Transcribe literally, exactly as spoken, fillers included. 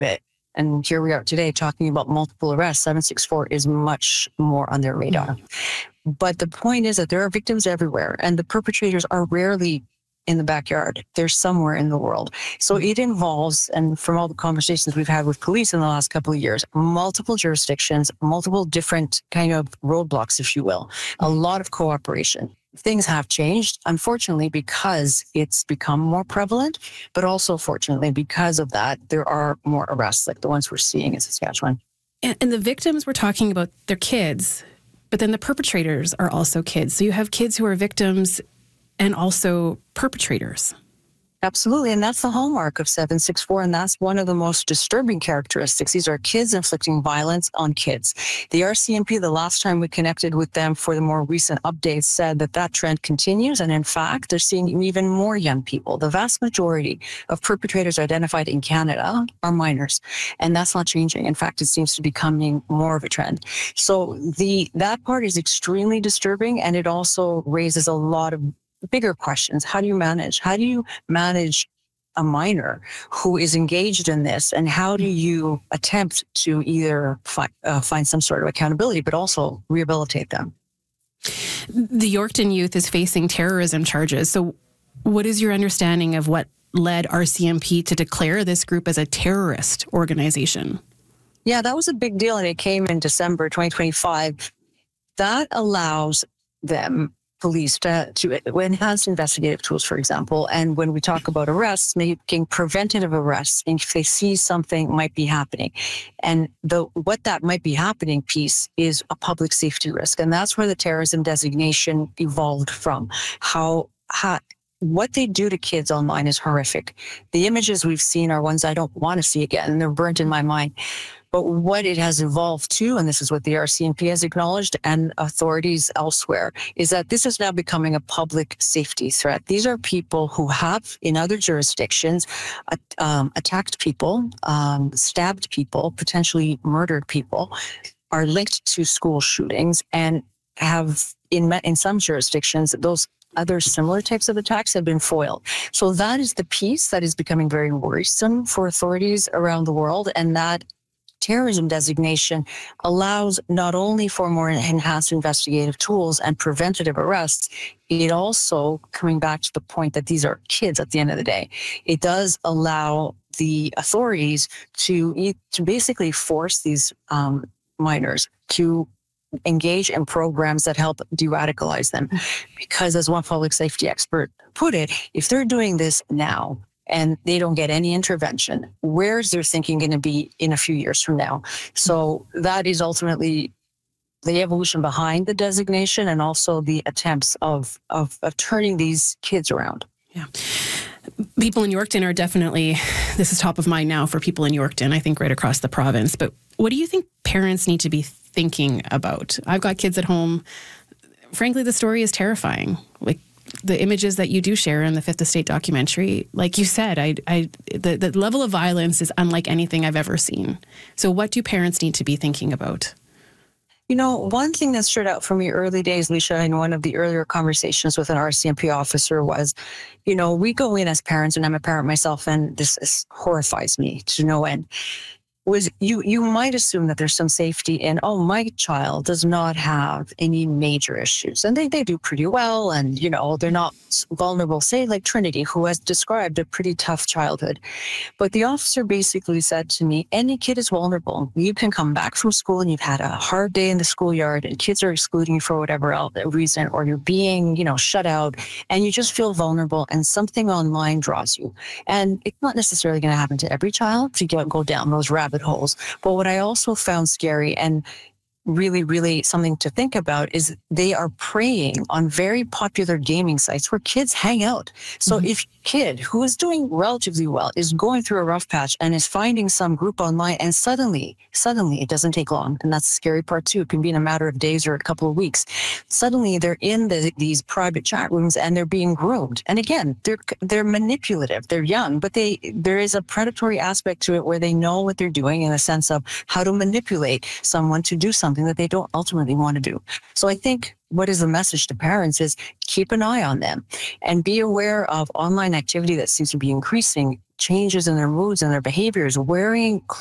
bit. And here we are today talking about multiple arrests. seven six four is much more on their radar. But the point is that there are victims everywhere, and the perpetrators are rarely in the backyard. They're somewhere in the world. So it involves, and from all the conversations we've had with police in the last couple of years, multiple jurisdictions, multiple different kind of roadblocks, if you will, a lot of cooperation. Things have changed, unfortunately, because it's become more prevalent, but also fortunately because of that, there are more arrests like the ones we're seeing in Saskatchewan. And, and the victims, we're talking about their kids, but then the perpetrators are also kids. So you have kids who are victims and also perpetrators. Absolutely. And that's the hallmark of seven six four. And that's one of the most disturbing characteristics. These are kids inflicting violence on kids. The R C M P, the last time we connected with them for the more recent updates, said that that trend continues. And in fact, they're seeing even more young people. The vast majority of perpetrators identified in Canada are minors. And that's not changing. In fact, it seems to be becoming more of a trend. So the that part is extremely disturbing. And it also raises a lot of bigger questions. How do you manage? How do you manage a minor who is engaged in this? And how do you attempt to either fi- uh, find some sort of accountability, but also rehabilitate them? The Yorkton youth is facing terrorism charges. So what is your understanding of what led R C M P to declare this group as a terrorist organization? Yeah, that was a big deal. And it came in December twenty twenty-five. That allows them police to, to enhance investigative tools, for example. And when we talk about arrests, making preventative arrests, if they see something might be happening. And the what that might be happening piece is a public safety risk. And that's where the terrorism designation evolved from. How, how what they do to kids online is horrific. The images we've seen are ones I don't want to see again. They're burnt in my mind. But what it has evolved to, and this is what the R C M P has acknowledged and authorities elsewhere, is that this is now becoming a public safety threat. These are people who have, in other jurisdictions, uh, um, attacked people, um, stabbed people, potentially murdered people, are linked to school shootings, and have, in, in some jurisdictions, those other similar types of attacks have been foiled. So that is the piece that is becoming very worrisome for authorities around the world, and that terrorism designation allows not only for more enhanced investigative tools and preventative arrests, it also, coming back to the point that these are kids at the end of the day, it does allow the authorities to, to basically force these um, minors to engage in programs that help de-radicalize them. Because as one public safety expert put it, if they're doing this now, and they don't get any intervention, where's their thinking going to be in a few years from now? So that is ultimately the evolution behind the designation, and also the attempts of, of, of turning these kids around. Yeah. People in Yorkton are definitely, this is top of mind now for people in Yorkton, I think right across the province. But what do you think parents need to be thinking about? I've got kids at home. Frankly, the story is terrifying. Like, the images that you do share in the Fifth Estate documentary, like you said, I, I, the, the level of violence is unlike anything I've ever seen. So what do parents need to be thinking about? You know, one thing that stood out for me early days, Leisha, in one of the earlier conversations with an R C M P officer was, you know, we go in as parents, and I'm a parent myself, and this is, horrifies me to no end. Was you you might assume that there's some safety in, oh, my child does not have any major issues, and they, they do pretty well, and, you know, they're not vulnerable, say like Trinity, who has described a pretty tough childhood. But the officer basically said to me, any kid is vulnerable. You can come back from school and you've had a hard day in the schoolyard, and kids are excluding you for whatever else reason, or you're being, you know, shut out, and you just feel vulnerable, and something online draws you. And it's not necessarily going to happen to every child to get, go down those rabbit holes. But what I also found scary, and really, really something to think about, is they are preying on very popular gaming sites where kids hang out. So mm-hmm. if a kid who is doing relatively well is going through a rough patch and is finding some group online, and suddenly, suddenly it doesn't take long. And that's the scary part too. It can be in a matter of days or a couple of weeks. Suddenly they're in the, these private chat rooms, and they're being groomed. And again, they're, they're manipulative. They're young, but they, there is a predatory aspect to it where they know what they're doing, in a sense of how to manipulate someone to do something that they don't ultimately want to do. So I think what is the message to parents is keep an eye on them and be aware of online activity that seems to be increasing. changes in their moods and their behaviors, wearing